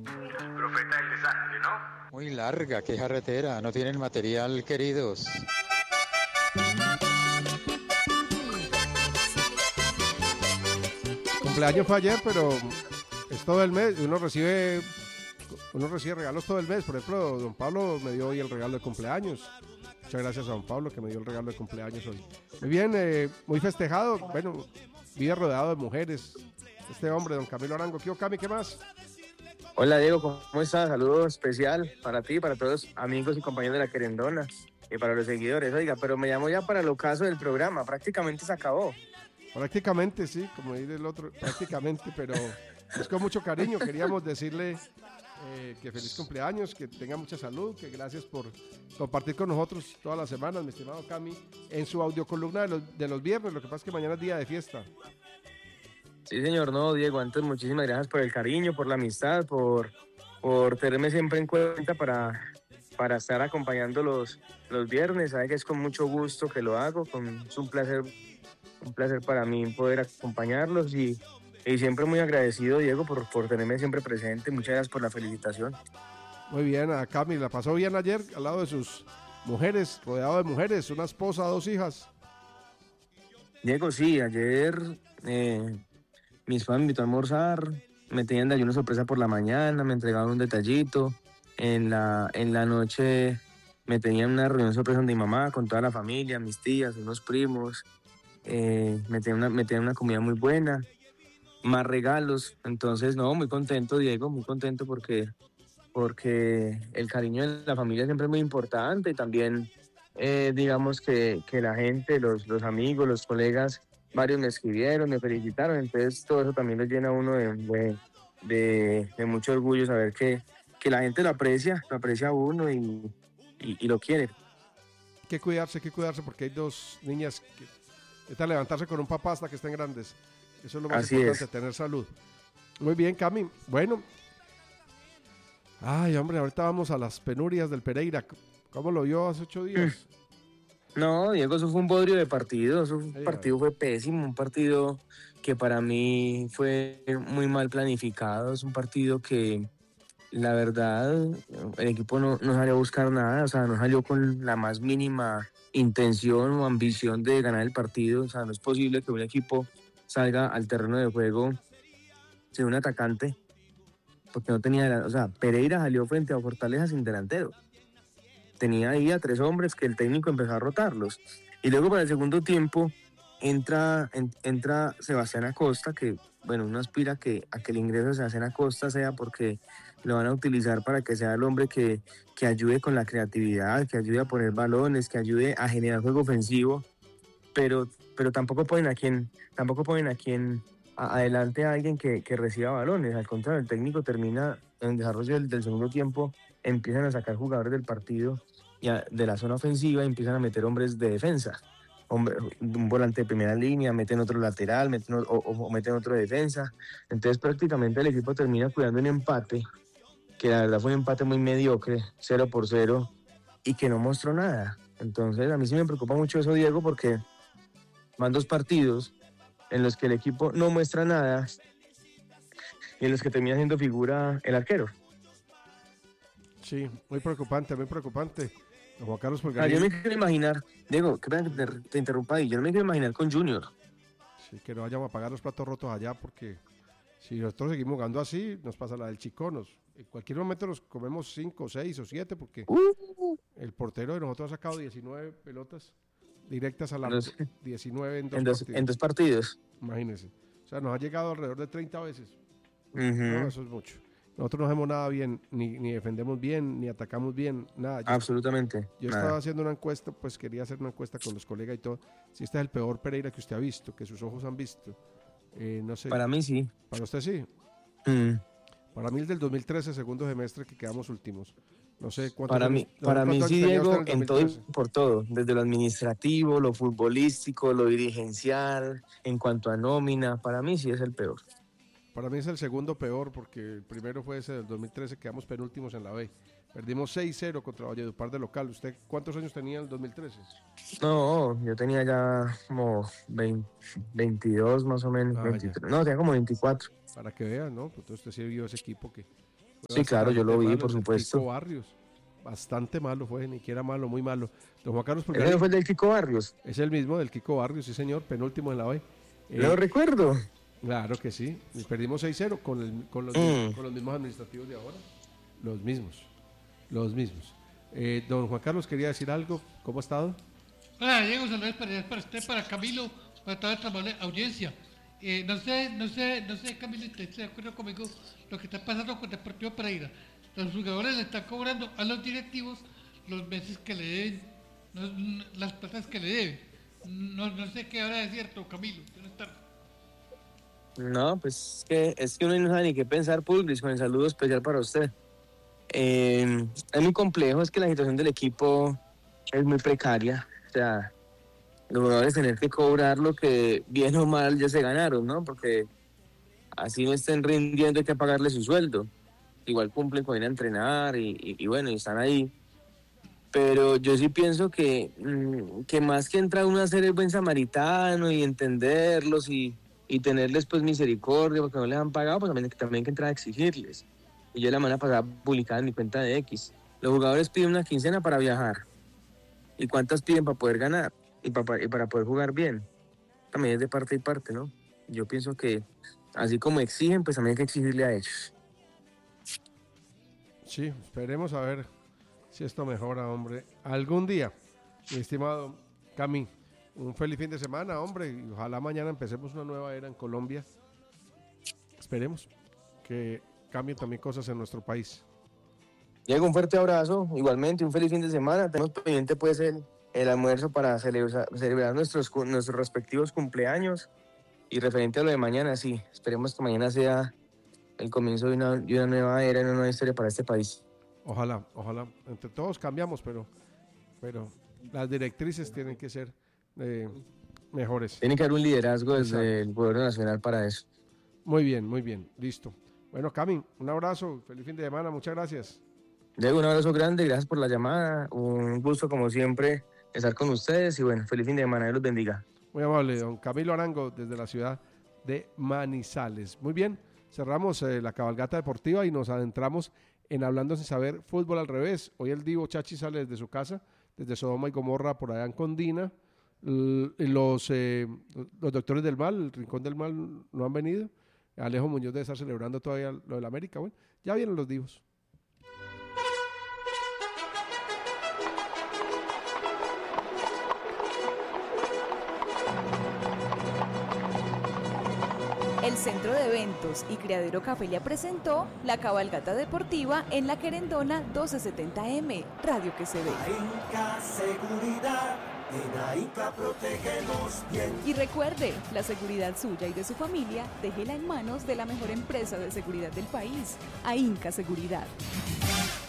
Profeta del desastre, ¿no? Muy larga, qué carretera, no tienen material, queridos. Cumpleaños fue ayer, pero es todo el mes. Uno recibe regalos todo el mes. Por ejemplo, don Pablo me dio hoy el regalo de cumpleaños. Muchas gracias a don Pablo que me dio el regalo de cumpleaños hoy. Muy bien, muy festejado. Bueno, vive rodeado de mujeres. Este hombre, don Camilo Arango. ¿Qué Cami? ¿Qué más? Hola Diego, ¿cómo estás? Saludo especial para ti, para todos los amigos y compañeros de la Querendona y para los seguidores. Oiga, pero me llamo ya para el ocaso del programa, prácticamente se acabó. Prácticamente, sí, como dice el otro, prácticamente, pero es con mucho cariño. Queríamos decirle que feliz cumpleaños, que tenga mucha salud, que gracias por compartir con nosotros todas las semanas, mi estimado Cami, en su audiocolumna de los viernes. Lo que pasa es que mañana es día de fiesta. Sí, señor, no, Diego, antes muchísimas gracias por el cariño, por la amistad, por tenerme siempre en cuenta para estar acompañando los viernes. Sabe que es con mucho gusto que lo hago, es un placer para mí poder acompañarlos y siempre muy agradecido, Diego, por tenerme siempre presente. Muchas gracias por la felicitación. Muy bien, a Cami la pasó bien ayer al lado de sus mujeres, rodeado de mujeres, una esposa, 2 hijas. Diego, sí, ayer mi esposa me invitó a almorzar, me tenían de ayuno sorpresa por la mañana, me entregaron un detallito. En la noche me tenían una reunión sorpresa donde mi mamá, con toda la familia, mis tías, unos primos. Me tenían una comida muy buena, más regalos. Entonces, no, muy contento, Diego, muy contento porque el cariño de la familia siempre es muy importante y también, digamos que la gente, los amigos, los colegas, varios me escribieron, me felicitaron, entonces todo eso también lo llena a uno de mucho orgullo saber que la gente lo aprecia a uno y lo quiere. Hay que cuidarse porque hay 2 niñas que necesitan levantarse con un papá hasta que estén grandes. Eso es lo más Así importante, es. tener salud. Muy bien, Cami. Bueno. Ay, hombre, ahorita vamos a las penurias del Pereira. ¿Cómo lo vio hace 8 días? No, Diego, eso fue un bodrio de partido, Ay. fue pésimo, un partido que para mí fue muy mal planificado, es un partido que la verdad el equipo no salió a buscar nada, o sea, no salió con la más mínima intención o ambición de ganar el partido, o sea, no es posible que un equipo salga al terreno de juego sin un atacante, porque no tenía, o sea, Pereira salió frente a Fortaleza sin delantero. Tenía ahí a 3 hombres que el técnico empezó a rotarlos. Y luego para el segundo tiempo entra Sebastián Acosta, que bueno, uno aspira a que el ingreso de Sebastián Acosta sea porque lo van a utilizar para que sea el hombre que ayude con la creatividad, que ayude a poner balones, que ayude a generar juego ofensivo, pero tampoco ponen a quien adelante a alguien que reciba balones. Al contrario, el técnico termina en el desarrollo del segundo tiempo, empiezan a sacar jugadores del partido de la zona ofensiva y empiezan a meter hombres de defensa. Un volante de primera línea, meten otro lateral, o meten otro de defensa. Entonces prácticamente el equipo termina cuidando un empate, que la verdad fue un empate muy mediocre, 0-0, y que no mostró nada. Entonces a mí sí me preocupa mucho eso, Diego, porque van 2 partidos en los que el equipo no muestra nada y en los que termina siendo figura el arquero. Sí, muy preocupante, muy preocupante. Juan Carlos Yo me Polgarín. quiero imaginar, Diego, que te interrumpa ahí, yo no me quiero imaginar con Junior. Sí, que no vayamos a pagar los platos rotos allá porque si nosotros seguimos jugando así, nos pasa la del Chiconos. En cualquier momento nos comemos 5, 6 o 7 porque el portero de nosotros ha sacado 19 pelotas directas al arco. 19 en 2 partidos. En 2 partidos. Imagínense. O sea, nos ha llegado alrededor de 30 veces. No, Uh-huh. eso es mucho. Nosotros no hacemos nada bien, ni defendemos bien, ni atacamos bien, nada. Absolutamente. Yo nada. estaba haciendo una encuesta, pues quería hacer una encuesta con los colegas y todo. Si este es el peor Pereira que usted ha visto, que sus ojos han visto. No sé. Para mí sí. Para usted sí. Para mí el del 2013, segundo semestre, que quedamos últimos. No sé cuántos años. Para mí sí, Diego, en todo y por todo. Desde lo administrativo, lo futbolístico, lo dirigencial, en cuanto a nómina, para mí sí es el peor. Para mí es el segundo peor porque el primero fue ese del 2013, quedamos penúltimos en la B. Perdimos 6-0 contra Valledupar de local. ¿Usted cuántos años tenía en el 2013? No, yo tenía ya como 22 más o menos. 23. No, tenía como 24. Para que vean, ¿no? Entonces usted sí vio ese equipo que Sí, claro, yo lo vi, por Kiko supuesto. Barrios. Bastante malo fue, ni que era malo, muy malo. Don Juan Carlos ¿Ese Pulgar no fue el del Kiko Barrios? es el mismo del Kiko Barrios, sí señor, penúltimo en la B. Lo recuerdo. Claro que sí. Y perdimos 6-0 con los mismos administrativos de ahora. Los mismos. Don Juan Carlos quería decir algo. ¿Cómo ha estado? Hola, Diego, saludos para usted, para Camilo, para toda esta amable audiencia. No sé, Camilo, ¿usted está de acuerdo conmigo lo que está pasando con Deportivo Pereira? Los jugadores le están cobrando a los directivos los meses que le deben, las plazas que le deben. No sé qué hora es cierto, Camilo. Buenas tardes. No, pues es que uno no sabe ni qué pensar, Pulgris, con el saludo especial para usted. Es muy complejo, es que la situación del equipo es muy precaria. O sea, los jugadores tener que cobrar lo que bien o mal ya se ganaron, ¿no? Porque así no estén rindiendo, hay que pagarle su sueldo. Igual cumplen con ir a entrenar y bueno, y están ahí. Pero yo sí pienso que más que entrar uno a ser el buen samaritano y entenderlos y tenerles pues misericordia porque no les han pagado, pues también hay que entrar a exigirles. Y yo la semana pasada publicaba en mi cuenta de X. Los jugadores piden una quincena para viajar. ¿Y cuántas piden para poder ganar? Y para poder jugar bien. También es de parte y parte, ¿no? Yo pienso que así como exigen, pues también hay que exigirle a ellos. Sí, esperemos a ver si esto mejora, hombre. Algún día, mi estimado Cami, un feliz fin de semana, hombre, y ojalá mañana empecemos una nueva era en Colombia. Esperemos que cambien también cosas en nuestro país. Diego, un fuerte abrazo, igualmente un feliz fin de semana. Tenemos pendiente pues el almuerzo para celebrar nuestros respectivos cumpleaños. Y referente a lo de mañana, sí, esperemos que mañana sea el comienzo de una nueva era, una nueva historia para este país. Ojalá. Entre todos cambiamos, pero las directrices tienen que ser mejores. Tiene que haber un liderazgo desde el gobierno nacional para eso. Muy bien, listo. Bueno, Cami, un abrazo, feliz fin de semana, muchas gracias. Diego, un abrazo grande, gracias por la llamada, un gusto como siempre estar con ustedes y bueno, feliz fin de semana, Dios los bendiga. Muy amable, don Camilo Arango, desde la ciudad de Manizales. Muy bien, cerramos la cabalgata deportiva y nos adentramos en Hablando Sin Saber, fútbol al revés. Hoy el Divo Chachi sale desde su casa, desde Sodoma y Gomorra, por allá en Condina. Los doctores del mal, el Rincón del Mal, no han venido. Alejo Muñoz debe estar celebrando todavía lo del América. Bueno, ya vienen los Divos. El Centro de Eventos y Criadero Cafelia presentó la cabalgata deportiva en la Querendona 1270M, Radio que se ve. AINCA Seguridad, en AINCA protegemos bien. Y recuerde, la seguridad suya y de su familia, déjela en manos de la mejor empresa de seguridad del país, AINCA Seguridad.